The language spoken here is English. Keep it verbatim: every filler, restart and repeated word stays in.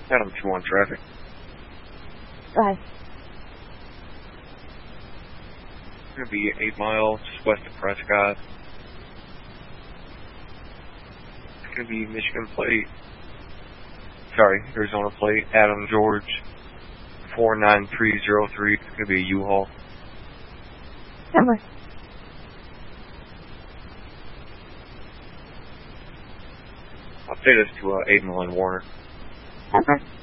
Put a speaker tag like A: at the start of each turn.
A: Adam two one traffic.
B: Go ahead.
A: It's going to be eight miles just west of Prescott. It's going to be Michigan plate. Sorry, Arizona plate. Adam George four nine three zero three. It's going to be a U-Haul.
B: Number.
A: I'll say this to uh, Aiden Lynn Warner.
B: Number.